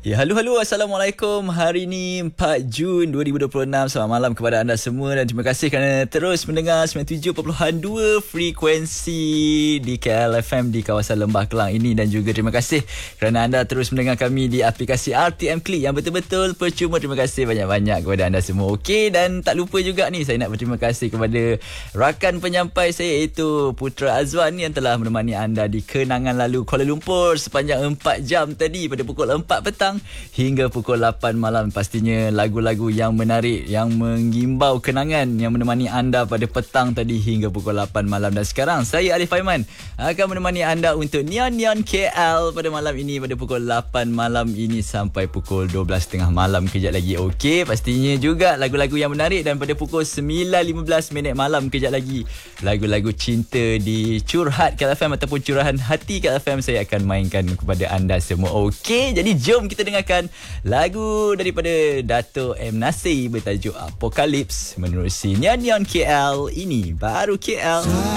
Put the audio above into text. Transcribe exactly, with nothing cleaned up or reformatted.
Ya, halo halo, Assalamualaikum. Hari ini empat Jun dua ribu dua puluh enam. Selamat malam kepada anda semua dan terima kasih kerana terus mendengar sembilan puluh tujuh perpuluhan dua frekuensi di K L F M di kawasan Lembah Kelang ini, dan juga terima kasih kerana anda terus mendengar kami di aplikasi R T M Klik yang betul-betul percuma. Terima kasih banyak-banyak kepada anda semua. Okey, dan tak lupa juga ni, saya nak berterima kasih kepada rakan penyampai saya iaitu Putra Azwan yang telah menemani anda di kenangan lalu Kuala Lumpur sepanjang empat jam tadi, pada pukul empat petang hingga pukul lapan malam. Pastinya lagu-lagu yang menarik, yang menggimbau kenangan, yang menemani anda pada petang tadi hingga pukul lapan malam. Dan sekarang saya Alif Aiman akan menemani anda untuk Neon Neon K L pada malam ini, pada pukul lapan malam ini sampai pukul dua belas tiga puluh malam kejap lagi. Okey, pastinya juga lagu-lagu yang menarik, dan pada pukul sembilan lima belas minit malam kejap lagi lagu-lagu cinta di Curhat K L F M ataupun Curahan Hati K L F M saya akan mainkan kepada anda semua. Okey, jadi jom kita dengarkan lagu daripada Dato' M. Nasir bertajuk Apokalips menerusi Neon Neon K L. Ini baru K L.